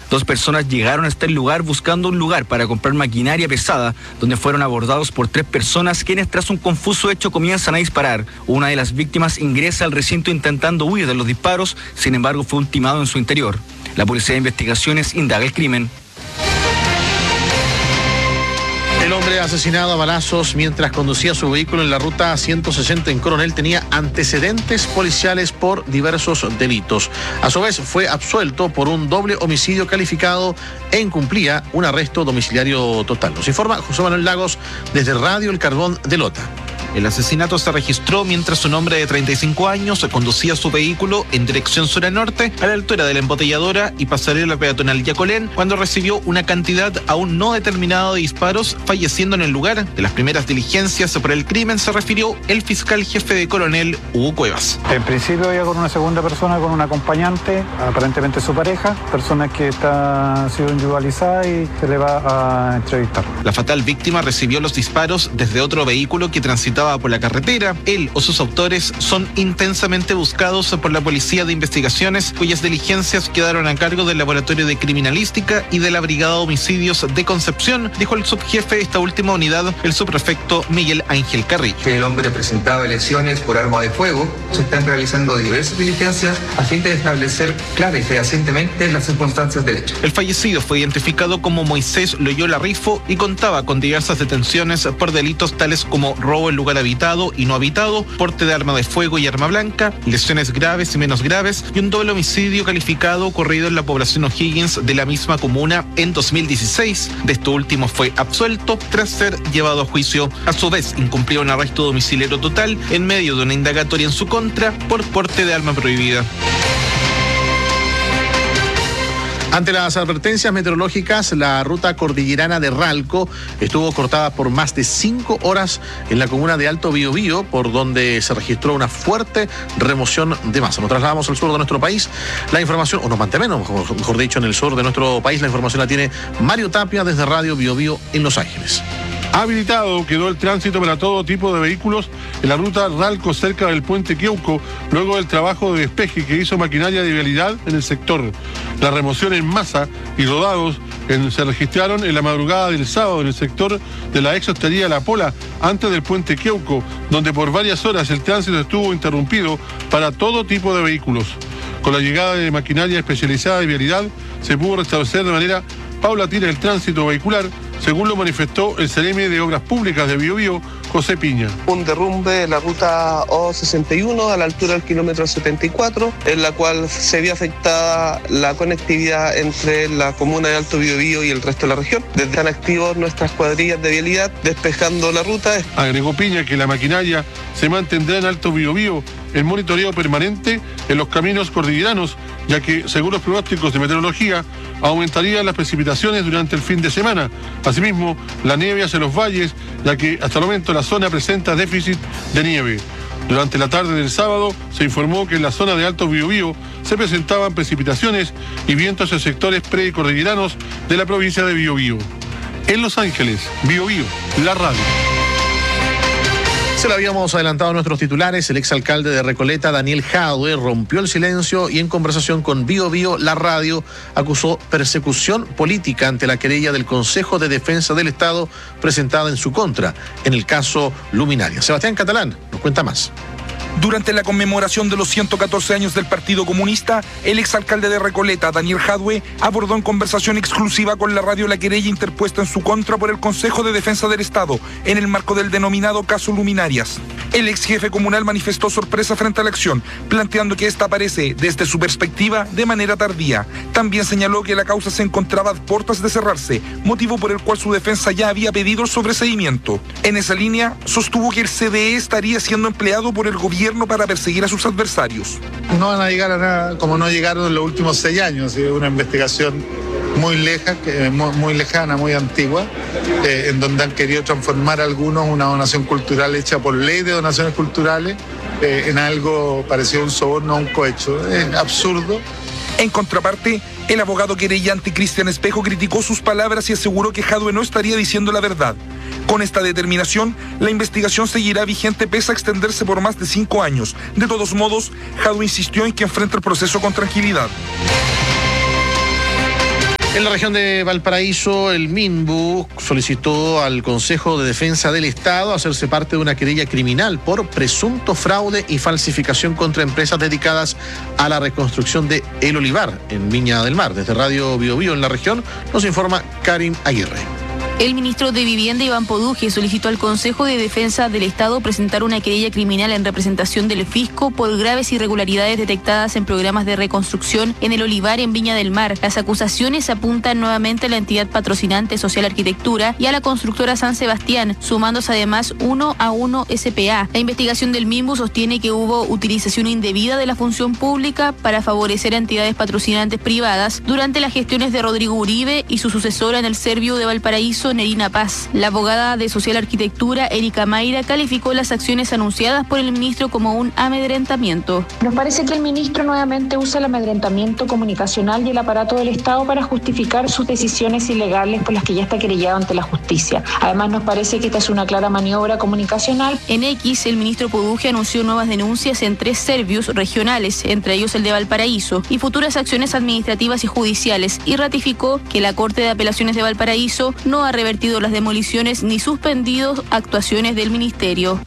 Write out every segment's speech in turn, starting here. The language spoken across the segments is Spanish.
2 personas llegaron hasta el lugar buscando un lugar para comprar maquinaria pesada, donde fueron abordados por 3 personas quienes tras un confuso hecho comienzan a disparar. Una de las víctimas ingresa al recinto intentando huir de los disparos, sin embargo fue ultimado en su interior. La Policía de Investigaciones indaga el crimen. El hombre asesinado a balazos mientras conducía su vehículo en la ruta 160 en Coronel tenía antecedentes policiales por diversos delitos. A su vez fue absuelto por un doble homicidio calificado e incumplía un arresto domiciliario total. Nos informa José Manuel Lagos desde Radio El Carbón de Lota. El asesinato se registró mientras un hombre de 35 años conducía su vehículo en dirección sur a norte a la altura de la embotelladora y pasarela peatonal Yacolén cuando recibió una cantidad aún no determinada de disparos, falleciendo en el lugar. De las primeras diligencias por el crimen se refirió el fiscal jefe de Coronel, Hugo Cuevas. En principio iba con una segunda persona, con un acompañante, aparentemente su pareja, persona que ha sido individualizada y se le va a entrevistar. La fatal víctima recibió los disparos desde otro vehículo que transitaba por la carretera. Él o sus autores son intensamente buscados por la Policía de Investigaciones, cuyas diligencias quedaron a cargo del Laboratorio de Criminalística y de la Brigada de Homicidios de Concepción, dijo el subjefe de esta última unidad, el subprefecto Miguel Ángel Carrillo. El hombre presentaba lesiones por arma de fuego. Se están realizando diversas diligencias a fin de establecer clara y fehacientemente las circunstancias del hecho. El fallecido fue identificado como Moisés Loyola Rifo y contaba con diversas detenciones por delitos tales como robo en lugar habitado y no habitado, porte de arma de fuego y arma blanca, lesiones graves y menos graves y un doble homicidio calificado ocurrido en la población O'Higgins de la misma comuna en 2016. De esto último fue absuelto tras ser llevado a juicio. A su vez, incumplió un arresto domiciliario total en medio de una indagatoria en su contra por porte de arma prohibida. Ante las advertencias meteorológicas, la ruta cordillerana de Ralco estuvo cortada por más de 5 horas en la comuna de Alto Biobío, por donde se registró una fuerte remoción de masa. Nos trasladamos al sur de nuestro país. La información, o nos mantenemos, mejor dicho, en el sur de nuestro país. La información la tiene Mario Tapia desde Radio Biobío en Los Ángeles. Habilitado quedó el tránsito para todo tipo de vehículos en la ruta Ralco cerca del puente Queuco, luego del trabajo de despeje que hizo maquinaria de vialidad en el sector. La remoción en masa y rodados se registraron en la madrugada del sábado en el sector de la ex hostería La Pola, antes del puente Queuco, donde por varias horas el tránsito estuvo interrumpido para todo tipo de vehículos. Con la llegada de maquinaria especializada de vialidad, se pudo restablecer de manera paulatina el tránsito vehicular, según lo manifestó el seremi de Obras Públicas de Biobío, José Piña. Un derrumbe de la ruta O61 a la altura del kilómetro 74, en la cual se vio afectada la conectividad entre la comuna de Alto Biobío y el resto de la región. Desde están activos nuestras cuadrillas de vialidad despejando la ruta. Agregó Piña que la maquinaria se mantendrá en Alto Biobío en monitoreo permanente en los caminos cordilleranos, ya que, según los pronósticos de meteorología, aumentarían las precipitaciones durante el fin de semana. Asimismo, la nieve hacia los valles, ya que hasta el momento la zona presenta déficit de nieve. Durante la tarde del sábado se informó que en la zona de Alto Biobío se presentaban precipitaciones y vientos en sectores precordilleranos de la provincia de Biobío. En Los Ángeles, Biobío, la radio. Se lo habíamos adelantado a nuestros titulares. El exalcalde de Recoleta, Daniel Jadwe, rompió el silencio y en conversación con Biobío, la radio, acusó persecución política ante la querella del Consejo de Defensa del Estado presentada en su contra, en el caso Luminaria. Sebastián Catalán nos cuenta más. Durante la conmemoración de los 114 años del Partido Comunista, el exalcalde de Recoleta, Daniel Jadwe, abordó en conversación exclusiva con la radio la querella interpuesta en su contra por el Consejo de Defensa del Estado, en el marco del denominado caso Luminarias. El ex jefe comunal manifestó sorpresa frente a la acción, planteando que esta aparece, desde su perspectiva, de manera tardía. También señaló que la causa se encontraba a puertas de cerrarse, motivo por el cual su defensa ya había pedido el sobreseimiento. En esa línea, sostuvo que el CDE estaría siendo empleado por el gobierno para perseguir a sus adversarios. No van a llegar a nada como no llegaron en los últimos 6 años. Es una investigación muy lejana, muy antigua, en donde han querido transformar algunos una donación cultural hecha por ley de donaciones culturales en algo parecido a un soborno, a un cohecho. Es absurdo. En contraparte, el abogado querellante Cristian Espejo criticó sus palabras y aseguró que Jadwe no estaría diciendo la verdad. Con esta determinación, la investigación seguirá vigente pese a extenderse por más de 5 años. De todos modos, Jadwe insistió en que enfrenta el proceso con tranquilidad. En la región de Valparaíso, el MINBU solicitó al Consejo de Defensa del Estado hacerse parte de una querella criminal por presunto fraude y falsificación contra empresas dedicadas a la reconstrucción de El Olivar en Viña del Mar. Desde Radio Bio Bio en la región nos informa Karim Aguirre. El ministro de Vivienda, Iván Poduje, solicitó al Consejo de Defensa del Estado presentar una querella criminal en representación del fisco por graves irregularidades detectadas en programas de reconstrucción en El Olivar en Viña del Mar. Las acusaciones apuntan nuevamente a la entidad patrocinante Social Arquitectura y a la constructora San Sebastián, sumándose además 1A1 SPA. La investigación del MINBU sostiene que hubo utilización indebida de la función pública para favorecer a entidades patrocinantes privadas durante las gestiones de Rodrigo Uribe y su sucesora en el Servio de Valparaíso, Nerina Paz. La abogada de Social Arquitectura, Erika Mayra, calificó las acciones anunciadas por el ministro como un amedrentamiento. Nos parece que el ministro nuevamente usa el amedrentamiento comunicacional y el aparato del Estado para justificar sus decisiones ilegales por las que ya está querellado ante la justicia. Además, nos parece que esta es una clara maniobra comunicacional. En X, el ministro Poduje anunció nuevas denuncias en 3 servios regionales, entre ellos el de Valparaíso, y futuras acciones administrativas y judiciales, y ratificó que la Corte de Apelaciones de Valparaíso no ha revertido las demoliciones ni suspendido actuaciones del ministerio.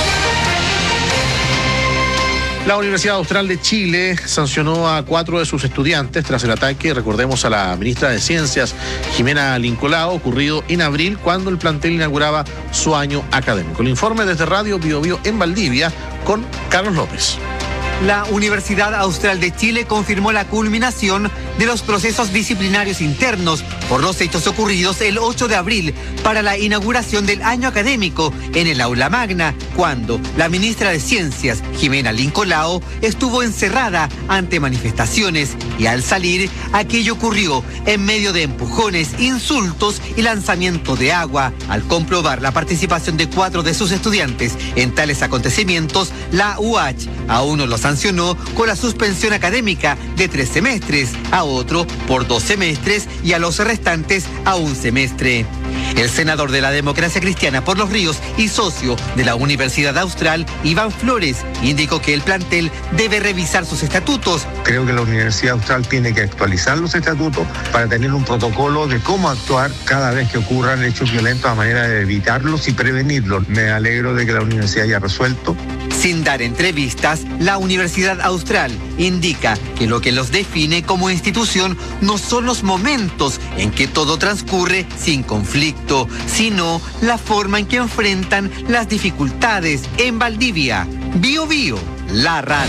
La Universidad Austral de Chile sancionó a 4 de sus estudiantes tras el ataque, recordemos, a la ministra de Ciencias, Jimena Lincolao, ocurrido en abril cuando el plantel inauguraba su año académico. El informe desde Radio Bio Bio en Valdivia con Carlos López. La Universidad Austral de Chile confirmó la culminación de los procesos disciplinarios internos por los hechos ocurridos el 8 de abril para la inauguración del año académico en el aula magna, cuando la ministra de Ciencias, Jimena Lincolao, estuvo encerrada ante manifestaciones y al salir, aquello ocurrió en medio de empujones, insultos y lanzamiento de agua. Al comprobar la participación de 4 de sus estudiantes en tales acontecimientos, la UH a uno lo sancionó con la suspensión académica de 3 semestres, a otro por 2 semestres y a los restantes a 1 semestre. El senador de la Democracia Cristiana por Los Ríos y socio de la Universidad Austral, Iván Flores, indicó que el plantel debe revisar sus estatutos. Creo que la Universidad Austral tiene que actualizar los estatutos para tener un protocolo de cómo actuar cada vez que ocurran hechos violentos a manera de evitarlos y prevenirlos. Me alegro de que la universidad haya resuelto. Sin dar entrevistas, la Universidad Austral indica que lo que los define como institución no son los momentos en que todo transcurre sin conflicto, sino la forma en que enfrentan las dificultades. En Valdivia, Bio Bio, la radio.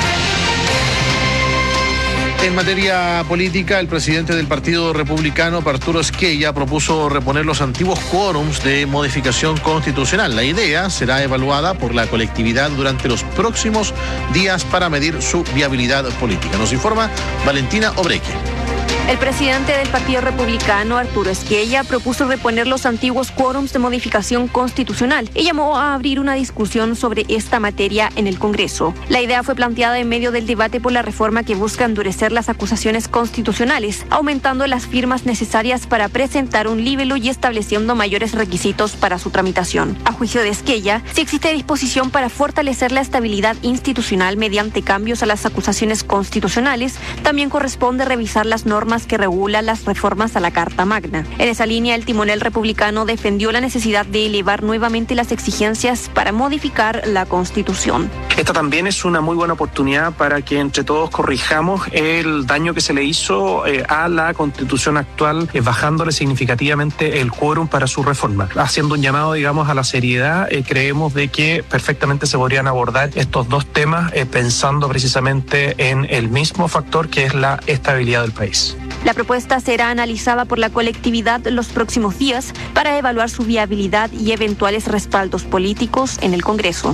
En materia política, el presidente del Partido Republicano, Arturo Esquella, propuso reponer los antiguos quórums de modificación constitucional. La idea será evaluada por la colectividad durante los próximos días para medir su viabilidad política. Nos informa Valentina Obreque. El presidente del Partido Republicano, Arturo Esquella, propuso reponer los antiguos quórums de modificación constitucional y llamó a abrir una discusión sobre esta materia en el Congreso. La idea fue planteada en medio del debate por la reforma que busca endurecer las acusaciones constitucionales, aumentando las firmas necesarias para presentar un libelo y estableciendo mayores requisitos para su tramitación. A juicio de Esquella, si existe disposición para fortalecer la estabilidad institucional mediante cambios a las acusaciones constitucionales, también corresponde revisar las normas que regula las reformas a la Carta Magna. En esa línea, el timonel republicano defendió la necesidad de elevar nuevamente las exigencias para modificar la Constitución. Esta también es una muy buena oportunidad para que entre todos corrijamos el daño que se le hizo a la Constitución actual, bajándole significativamente el quórum para su reforma. Haciendo un llamado, digamos, a la seriedad, creemos de que perfectamente se podrían abordar estos 2 temas pensando precisamente en el mismo factor que es la estabilidad del país. La propuesta será analizada por la colectividad los próximos días para evaluar su viabilidad y eventuales respaldos políticos en el Congreso.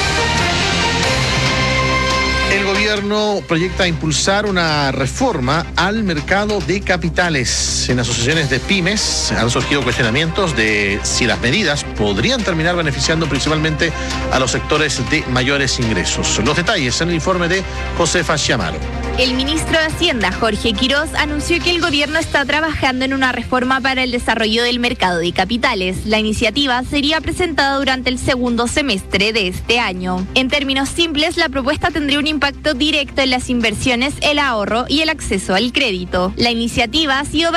El gobierno proyecta impulsar una reforma al mercado de capitales. En asociaciones de pymes han surgido cuestionamientos de si las medidas podrían terminar beneficiando principalmente a los sectores de mayores ingresos. Los detalles en el informe de Josefa Chiamaro. El ministro de Hacienda, Jorge Quiroz, anunció que el gobierno está trabajando en una reforma para el desarrollo del mercado de capitales. La iniciativa sería presentada durante el segundo semestre de este año. En términos simples, la propuesta tendría un impacto directo en las inversiones, el ahorro y el acceso al crédito. La iniciativa ha sido